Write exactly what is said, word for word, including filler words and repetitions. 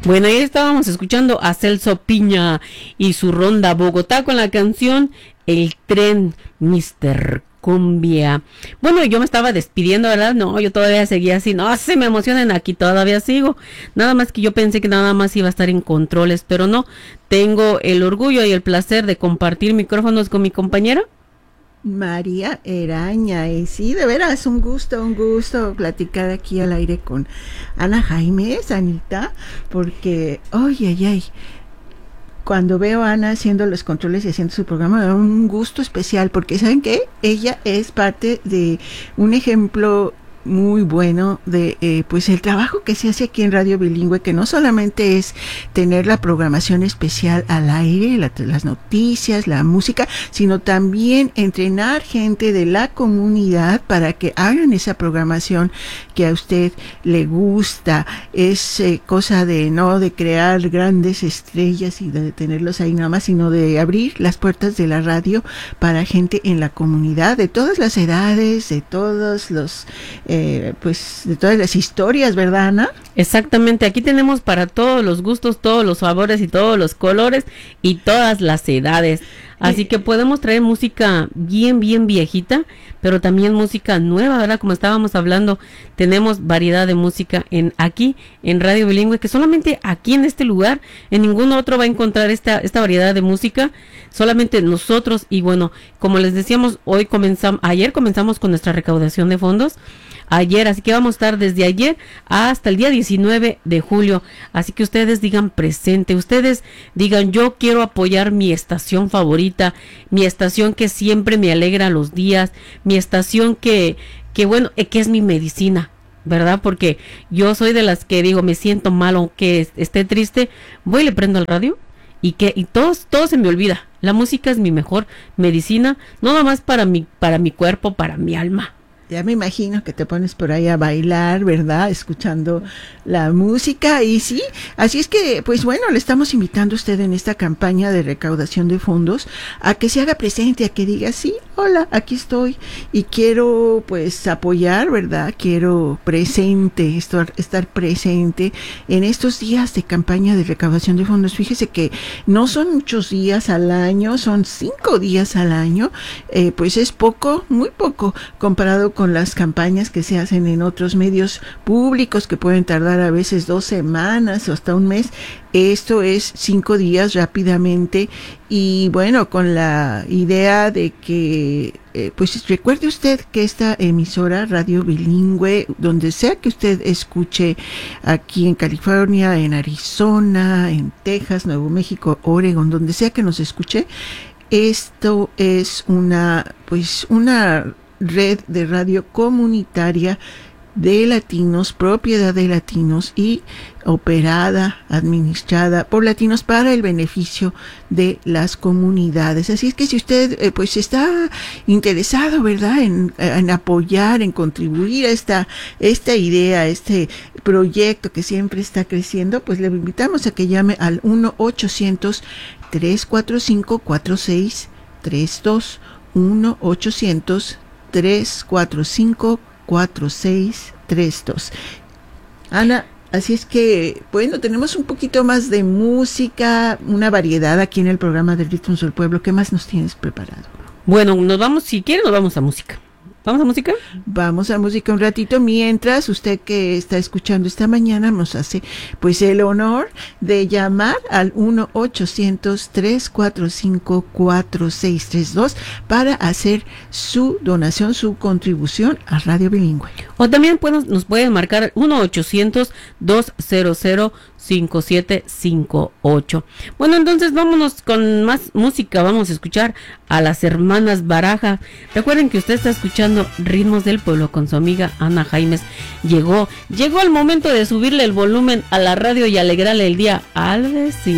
Bueno, ahí estábamos escuchando a Celso Piña y su ronda Bogotá con la canción El Tren, mister Cumbia. Bueno, yo me estaba despidiendo, ¿verdad? No, yo todavía seguía así. No, se me emocionan, aquí todavía sigo. Nada más que yo pensé que nada más iba a estar en controles, pero no. Tengo el orgullo y el placer de compartir micrófonos con mi compañera María Eraña. Y sí, de veras, un gusto, un gusto platicar aquí al aire con Ana Jaimes, Anita, porque, oye, ay, ay, cuando veo a Ana haciendo los controles y haciendo su programa, me da un gusto especial, porque ¿saben qué? Ella es parte de un ejemplo muy bueno de eh, pues el trabajo que se hace aquí en Radio Bilingüe, que no solamente es tener la programación especial al aire, la, las noticias, la música, sino también entrenar gente de la comunidad para que hagan esa programación que a usted le gusta. Es eh, cosa de no de crear grandes estrellas y de tenerlos ahí nada más, sino de abrir las puertas de la radio para gente en la comunidad, de todas las edades, de todos los Eh, pues de todas las historias, ¿verdad, Ana? Exactamente, aquí tenemos para todos los gustos, todos los sabores y todos los colores y todas las edades. Así que podemos traer música bien, bien viejita, pero también música nueva, ¿verdad? Como estábamos hablando, tenemos variedad de música en aquí, en Radio Bilingüe, que solamente aquí en este lugar, en ningún otro va a encontrar esta, esta variedad de música, solamente nosotros. Y bueno, como les decíamos, hoy comenzamos, ayer comenzamos con nuestra recaudación de fondos, ayer, así que vamos a estar desde ayer hasta el día diecinueve de julio, así que ustedes digan presente, ustedes digan yo quiero apoyar mi estación favorita, mi estación que siempre me alegra los días, mi estación que, que bueno, que es mi medicina, ¿verdad? Porque yo soy de las que digo, me siento mal o que esté triste, voy y le prendo el radio y que y todo, todo se me olvida, la música es mi mejor medicina, no nada más para mi, para mi cuerpo, para mi alma. Ya me imagino que te pones por ahí a bailar, ¿verdad? Escuchando la música. Y sí, así es que, pues bueno, le estamos invitando a usted en esta campaña de recaudación de fondos a que se haga presente, a que diga, sí, hola, aquí estoy y quiero pues apoyar, ¿verdad? Quiero presente, estar, estar presente en estos días de campaña de recaudación de fondos. Fíjese que no son muchos días al año, son cinco días al año, eh, pues es poco, muy poco, comparado con las campañas que se hacen en otros medios públicos que pueden tardar a veces dos semanas o hasta un mes. Esto es cinco días rápidamente y bueno, con la idea de que eh, pues recuerde usted que esta emisora Radio Bilingüe, donde sea que usted escuche, aquí en California, en Arizona, en Texas, Nuevo México, Oregon, donde sea que nos escuche, esto es una pues una red de radio comunitaria de latinos, propiedad de latinos y operada, administrada por latinos para el beneficio de las comunidades. Así es que si usted eh, pues está interesado, ¿verdad?, en, en apoyar, en contribuir a esta, esta idea, a este proyecto que siempre está creciendo, pues le invitamos a que llame al uno ochocientos, tres cuatro cinco, cuatro seis tres dos, uno ochocientos, tres cuatro cinco, cuatro seis tres dos. Ana, así es que, bueno, tenemos un poquito más de música, una variedad aquí en el programa de Ritmos del Pueblo. ¿Qué más nos tienes preparado? Bueno, nos vamos, si quieren, nos vamos a música. ¿Vamos a música? Vamos a música un ratito, mientras usted que está escuchando esta mañana nos hace pues el honor de llamar al uno ochocientos, tres cuatro cinco, cuatro seis tres dos para hacer su donación, su contribución a Radio Bilingüe. O también pues, nos pueden marcar uno ochocientos, doscientos, cinco siete cinco ocho. Bueno, entonces vámonos con más música. Vamos a escuchar a las hermanas Baraja. Recuerden que usted está escuchando Ritmos del Pueblo con su amiga Ana Jaimes. Llegó, llegó el momento de subirle el volumen a la radio y alegrarle el día al vecino.